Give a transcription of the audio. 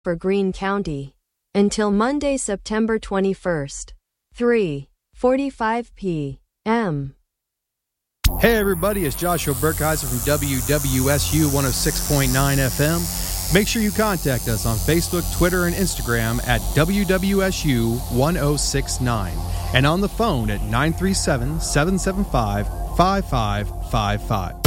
for Greene County until Monday, September 21st, 3:45 p.m. Hey everybody, it's Joshua Burkheiser from WWSU 106.9 FM. Make sure you contact us on Facebook, Twitter, and Instagram at WWSU 1069 and on the phone at 937-775-5555.